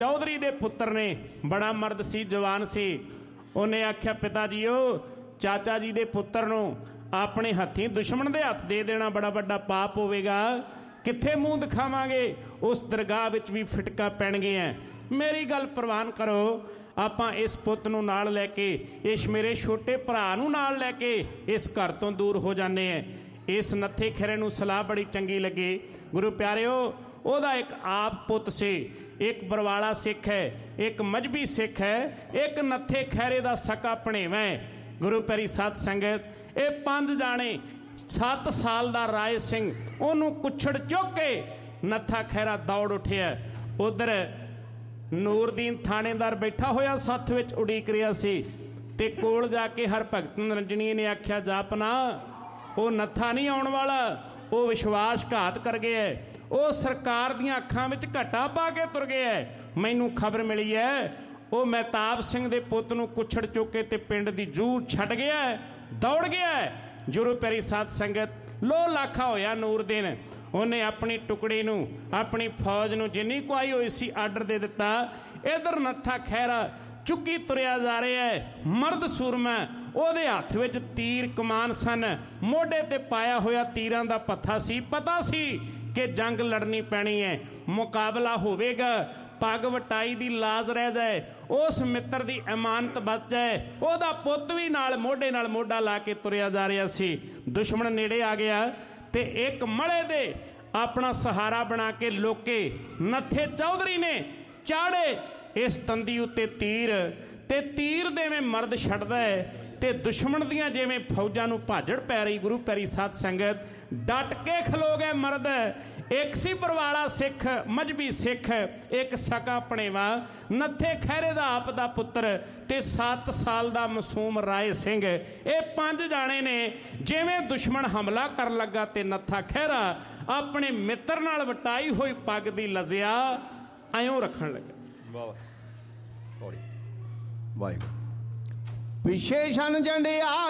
चौधरी दे पुत्र ने बड़ा मर्द सी जवान सी। उन्हें आख्या पिता जी चाचा जी दे पुत्र नूं अपने हथी दुश्मन दे हथ दे देना बड़ा बड़ा पाप होवेगा। कित्थे मूँह दिखावांगे, उस दरगाह विच भी फिटका पैणगीਆਂ। मेरी गल प्रवान करो, आपां इस पुੱਤ ਨੂੰ नाल लैके इस मेरे छोटे भरा ਨੂੰ नाल लैके इस घर तो दूर हो जाने हैं। इस नत्थे खैरे ਨੂੰ सलाह बड़ी चंगी लगी। गुरु प्यारिओ ਉਹਦਾ एक आप पुੱਤ से, एक बरवाला सिख है, एक मजहबी सिख है, एक नत्थे खैरे का सका भणेवा है। गुरु प्यारी साध संगत, ये 5 जाने 7 साल का राय सिंह ਉਹਨੂੰ कुछड़ चुक के नत्था खैरा दौड़ उठिया। उधर ਨੂਰਦੀਨ थाणेदार बैठा होया सत्थ विच उड़ीक रिहा सी ते कोल जाके हरभगत निरंजनी ने आख्या जापना वो नत्था नहीं आउण वाला, वो विश्वासघात कर गया है, वो सरकार दियां अखां विच घटा पा के तुर गया है। मैनू खबर मिली है वो महताब सिंह दे पुੱਤ ਨੂੰ कुछड़ चुक के ते पिंड दी जूह छड्ड गया है, दौड़ गया है। गुरु प्यारी साध संगत लो लाखा होया नूरदीन। उन्हें अपनी टुकड़ी नूं अपनी फौज नूं जिन्नी को आई हुई सी आर्डर दे दिता। इधर नत्था खैरा चुकी तुरिया जा रहा है। मर्द सूरमा ਉਹਦੇ हत्थ विच तीर कमान सन, मोढे ते पाया होया तीरां दा पत्था सी। पता सी कि जंग लड़नी पैनी है, मुकाबला होवेगा, पग वटाई दी लाज रह जाए, उस मित्र दी अमानत बच जाए। ਉਹਦਾ पुੱत भी नाल मोढा ला के तुरिया जा रहा सी। दुश्मन नेड़े आ गया ते एक मले दे अपना सहारा बना के लोके नत्थे चौधरी ने चाड़े इस तंदी उत्ते तीर ते तीर देवें मर्द छड्डदा है ते दुश्मन दियां जिवें फौजां नूं भाजड़ पै रही। गुरु प्यारी साध संगत डट के खलो गए मर्द। एक सी बरवाला सिख, मजहबी सिख, एक सका भणेवा नत्थे खैरे दा आप दा पुत्र ते 7 साल दा मासूम राय सिंह। ये 5 जाने ने जिवें दुश्मन हमला कर लगा ते नत्था खैरा अपने मित्र नाल वटाई हुई पग दी लजिया आयों रखण लगा। विशेषण जंडिया